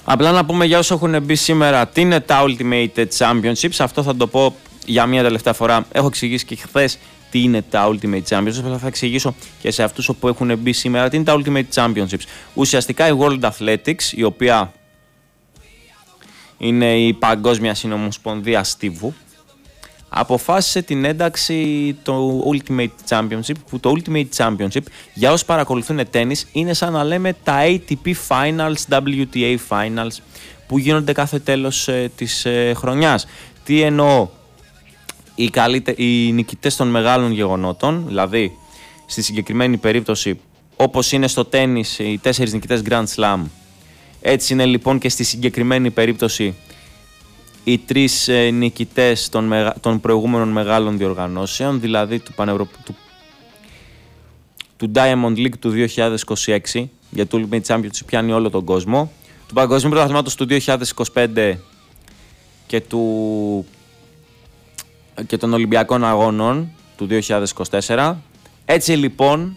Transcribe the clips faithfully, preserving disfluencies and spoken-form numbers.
Απλά να πούμε για όσους έχουν μπει σήμερα τι είναι τα Ultimate Championships. Αυτό θα το πω για μια τελευταία φορά. Έχω εξηγήσει και χθες τι είναι τα Ultimate Championships, αλλά θα εξηγήσω και σε αυτούς που έχουν μπει σήμερα τι είναι τα Ultimate Championships. Ουσιαστικά η World Athletics, η οποία είναι η παγκόσμια συνομοσπονδία στίβου, αποφάσισε την ένταξη του Ultimate Championship, που το Ultimate Championship για όσοι παρακολουθούν τένις είναι σαν να λέμε τα έι τι πι Finals, ντάμπλιου τι έι Finals που γίνονται κάθε τέλος ε, της ε, χρονιάς. Τι εννοώ? Οι, καλύτε, οι νικητές των μεγάλων γεγονότων, δηλαδή στη συγκεκριμένη περίπτωση όπως είναι στο τένις οι τέσσερις νικητές Grand Slam, έτσι είναι λοιπόν και στη συγκεκριμένη περίπτωση οι τρεις ε, νικητές των, μεγα... των προηγούμενων μεγάλων διοργανώσεων, δηλαδή του, Πανευρω... του... του Diamond League του δύο χιλιάδες είκοσι έξι, για το Ultimate Championship πιάνει όλο τον κόσμο, του Παγκοσμίου Πρωταθλήματος του δύο χιλιάδες είκοσι πέντε και, του... και των Ολυμπιακών Αγώνων του δύο χιλιάδες είκοσι τέσσερα. Έτσι λοιπόν,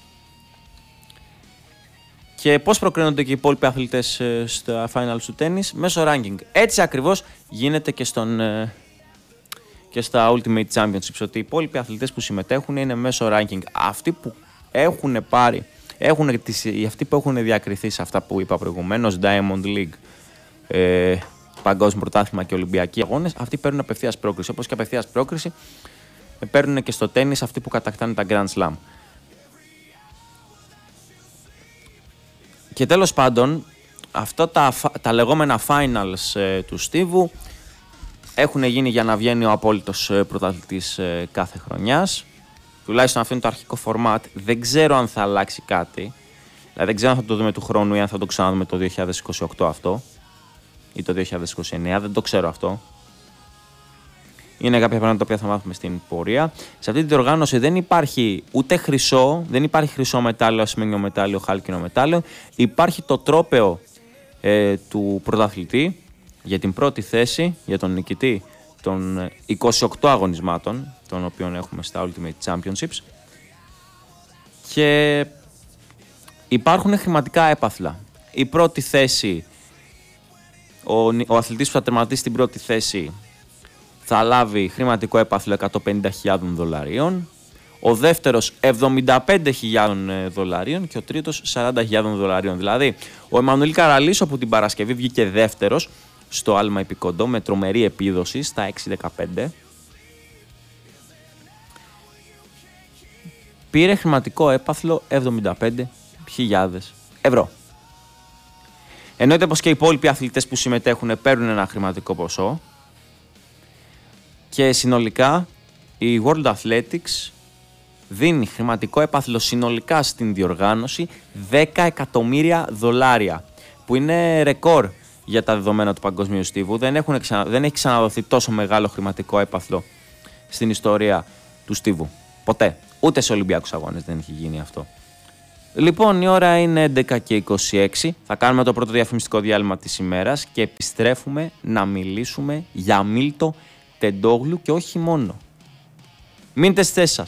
και πώς προκρίνονται και οι υπόλοιποι αθλητές στα finals του τένις? Μέσω ranking. Έτσι ακριβώς γίνεται και, στον, και στα Ultimate Championships, ότι οι υπόλοιποι αθλητές που συμμετέχουν είναι μέσω ranking. Αυτοί που έχουν πάρει, έχουν, τις, αυτοί που έχουν διακριθεί σε αυτά που είπα προηγουμένως, Diamond League, ε, Παγκόσμιο Πρωτάθλημα και Ολυμπιακοί Αγώνες, αυτοί παίρνουν απευθείας πρόκριση. Όπως και απευθείας πρόκριση παίρνουν και στο τένις αυτοί που κατακτάνε τα Grand Slam. Και τέλος πάντων, αυτά τα, τα λεγόμενα finals ε, του στίβου έχουν γίνει για να βγαίνει ο απόλυτος ε, πρωταθλητής ε, κάθε χρονιάς. Τουλάχιστον αυτό είναι το αρχικό format. Δεν ξέρω αν θα αλλάξει κάτι. Δηλαδή δεν ξέρω αν θα το δούμε του χρόνου ή αν θα το ξαναδούμε το δύο χιλιάδες είκοσι οκτώ αυτό ή το δύο χιλιάδες είκοσι εννέα. Δεν το ξέρω αυτό. Είναι κάποια πράγματα τα οποία θα μάθουμε στην πορεία. Σε αυτή την διοργάνωση δεν υπάρχει ούτε χρυσό, δεν υπάρχει χρυσό μετάλλιο, ασημένιο μετάλλιο, χάλκινο μετάλλιο. Υπάρχει το τρόπαιο ε, του πρωταθλητή για την πρώτη θέση, για τον νικητή των είκοσι οκτώ αγωνισμάτων, των οποίων έχουμε στα Ultimate Championships. Και υπάρχουν χρηματικά έπαθλα. Η πρώτη θέση, ο, ο αθλητής που θα τερματίσει στην πρώτη θέση θα λάβει χρηματικό έπαθλο εκατόν πενήντα χιλιάδες δολαρίων, ο δεύτερος εβδομήντα πέντε χιλιάδες δολαρίων και ο τρίτος σαράντα χιλιάδες δολαρίων. Δηλαδή, ο Εμμανουήλ Καραλίσο που την Παρασκευή βγήκε δεύτερος στο άλμα επικοντό με τρομερή επίδοση στα έξι δεκαπέντε, πήρε χρηματικό έπαθλο εβδομήντα πέντε χιλιάδες ευρώ. Εννοείται πως και οι υπόλοιποι αθλητές που συμμετέχουν παίρνουν ένα χρηματικό ποσό. Και συνολικά η World Athletics δίνει χρηματικό έπαθλο συνολικά στην διοργάνωση δέκα εκατομμύρια δολάρια, που είναι ρεκόρ για τα δεδομένα του παγκοσμίου στίβου. Δεν, έχουν ξανα... δεν έχει ξαναδοθεί τόσο μεγάλο χρηματικό έπαθλο στην ιστορία του στίβου. Ποτέ. Ούτε σε Ολυμπιακούς Αγώνες δεν έχει γίνει αυτό. Λοιπόν, η ώρα είναι έντεκα και είκοσι έξι. Θα κάνουμε το πρώτο διαφημιστικό διάλειμμα της ημέρας και επιστρέφουμε να μιλήσουμε για Μίλτο Τεντόγλου και όχι μόνο. Μείνετε στις θέσεις σας.